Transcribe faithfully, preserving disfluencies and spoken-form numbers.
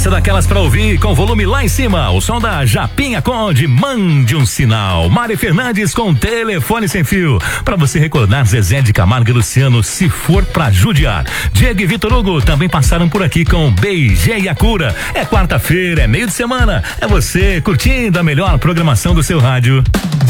Essa é daquelas pra ouvir com volume lá em cima. O som da Japinha Conde, mande um sinal. Mari Fernandes com telefone sem fio. Pra você recordar Zezé de Camargo e Luciano, se for pra judiar. Diego e Vitor Hugo também passaram por aqui com Beijei e a Cura. É quarta-feira, é meio de semana. É você curtindo a melhor programação do seu rádio.